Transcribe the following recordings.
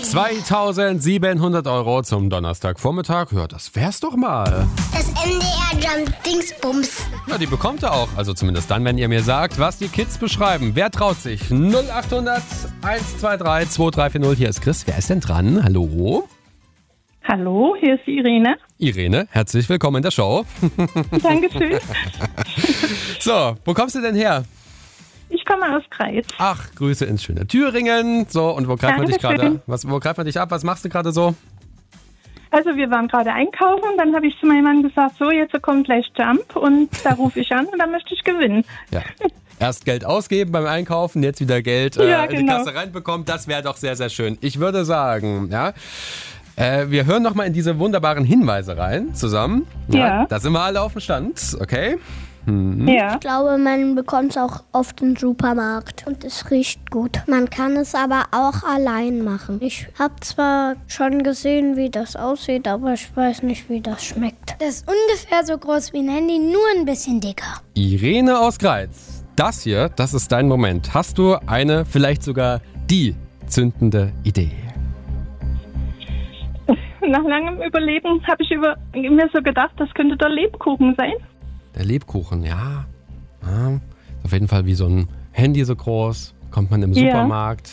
2.700 € zum Donnerstagvormittag. Ja, das wär's doch mal. Das MDR Jump Dingsbums. Ja, die bekommt ihr auch. Also zumindest dann, wenn ihr mir sagt, was die Kids beschreiben. Wer traut sich? 0800 123 2340. Hier ist Chris. Wer ist denn dran? Hallo? Hallo, hier ist die Irene. Irene, herzlich willkommen in der Show. Dankeschön. So, wo kommst du denn her? Ich komme aus Greiz. Ach, Grüße ins schöne Thüringen. So, und wo greift man dich gerade? Wo greift man dich ab? Was machst du gerade so? Also wir waren gerade einkaufen, dann habe ich zu meinem Mann gesagt, so jetzt kommt gleich Jump und da rufe ich an und dann möchte ich gewinnen. Ja. Erst Geld ausgeben beim Einkaufen, jetzt wieder Geld in die Kasse reinbekommen. Das wäre doch sehr, sehr schön. Ich würde sagen, ja, wir hören nochmal in diese wunderbaren Hinweise rein zusammen. Ja. Da sind wir alle auf dem Stand, okay? Ja. Ich glaube, man bekommt es auch oft im Supermarkt und es riecht gut. Man kann es aber auch allein machen. Ich habe zwar schon gesehen, wie das aussieht, aber ich weiß nicht, wie das schmeckt. Das ist ungefähr so groß wie ein Handy, nur ein bisschen dicker. Irene aus Greiz, das hier, das ist dein Moment. Hast du eine, vielleicht sogar die zündende Idee? Nach langem Überlegen habe ich mir so gedacht, das könnte der Lebkuchen sein. Der Lebkuchen, ja. Auf jeden Fall wie so ein Handy so groß. Kommt man im Supermarkt.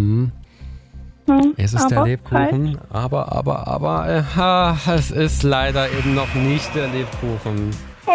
Es ist der Lebkuchen. Aber es ist leider eben noch nicht der Lebkuchen.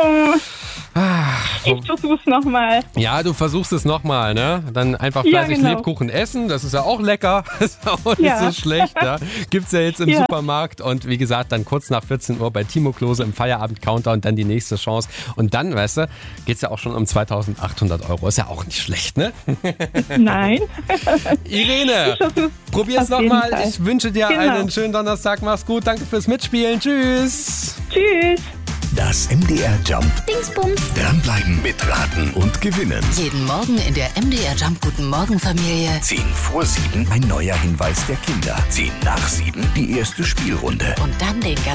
Ich versuch's nochmal. Ja, du versuchst es nochmal, ne? Dann einfach fleißig Lebkuchen essen, das ist ja auch lecker, ist auch nicht so schlecht. Ja? Gibt's ja jetzt im Supermarkt und wie gesagt, dann kurz nach 14 Uhr bei Timo Klose im Feierabend-Counter und dann die nächste Chance. Und dann, weißt du, geht's ja auch schon um 2.800 €. Ist ja auch nicht schlecht, ne? Nein. Irene, probier's nochmal. Ich wünsche dir einen schönen Donnerstag. Mach's gut. Danke fürs Mitspielen. Tschüss. Tschüss. Das MDR Jump. Dingsbums. Dranbleiben, mitraten und gewinnen. Jeden Morgen in der MDR Jump Guten Morgen Familie. 10 vor 7 ein neuer Hinweis der Kinder. 10 nach 7 die erste Spielrunde. Und dann den ganzen